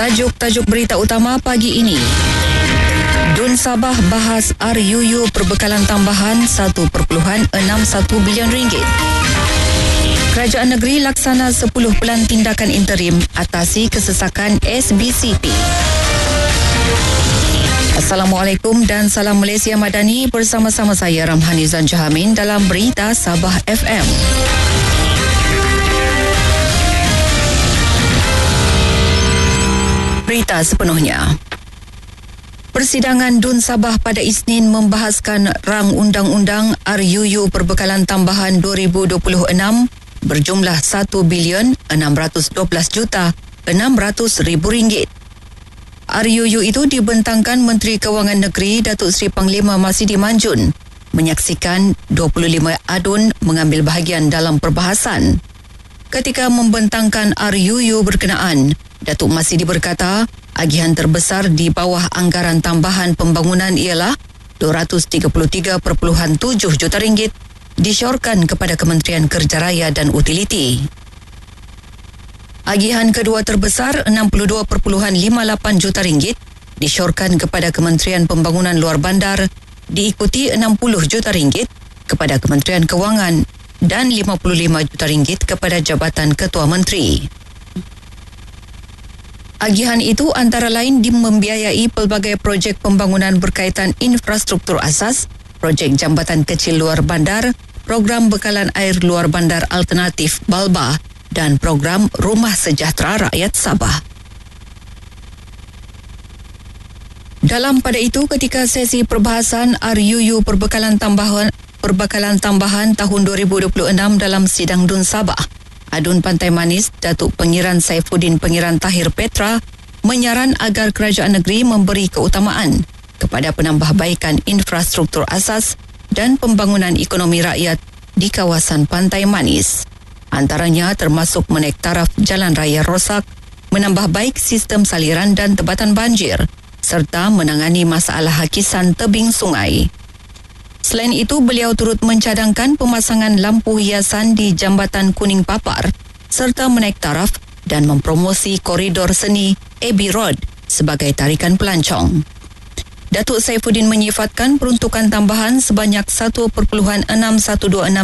Tajuk-tajuk berita utama pagi ini. Dun Sabah bahas RUU perbekalan tambahan 1.61 bilion ringgit. Kerajaan negeri laksana 10 pelan tindakan interim atasi kesesakan SBCP. Assalamualaikum dan salam Malaysia Madani, bersama-sama saya Ramhanizan Jahamin dalam Berita Sabah FM. Berita sepenuhnya. Persidangan Dun Sabah pada Isnin membahaskan rang undang-undang RUU perbekalan tambahan 2026 berjumlah 1 bilion 612 juta 600 ribu ringgit. RUU itu dibentangkan Menteri Kewangan Negeri Datuk Seri Panglima Masidi Manjun menyaksikan 25 adun mengambil bahagian dalam perbahasan. Ketika membentangkan RUU berkenaan, Datuk Masidi berkata, agihan terbesar di bawah anggaran tambahan pembangunan ialah 233.7 juta ringgit disyorkan kepada Kementerian Kerja Raya dan Utiliti. Agihan kedua terbesar 62.58 juta ringgit disyorkan kepada Kementerian Pembangunan Luar Bandar, diikuti 60 juta ringgit kepada Kementerian Kewangan dan 55 juta ringgit kepada Jabatan Ketua Menteri. Agihan itu antara lain membiayai pelbagai projek pembangunan berkaitan infrastruktur asas, projek jambatan kecil luar bandar, program bekalan air luar bandar alternatif Balba dan program Rumah Sejahtera Rakyat Sabah. Dalam pada itu, ketika sesi perbahasan RUU perbekalan tambahan tahun 2026 dalam sidang Dun Sabah, Adun Pantai Manis, Datuk Pengiran Saifuddin Pengiran Tahir Petra menyaran agar kerajaan negeri memberi keutamaan kepada penambahbaikan infrastruktur asas dan pembangunan ekonomi rakyat di kawasan Pantai Manis. Antaranya termasuk menaik taraf jalan raya rosak, menambah baik sistem saliran dan tebatan banjir, serta menangani masalah hakisan tebing sungai. Selain itu, beliau turut mencadangkan pemasangan lampu hiasan di Jambatan Kuning Papar serta menaik taraf dan mempromosi koridor seni Abbey Road sebagai tarikan pelancong. Datuk Saifuddin menyifatkan peruntukan tambahan sebanyak 1.6126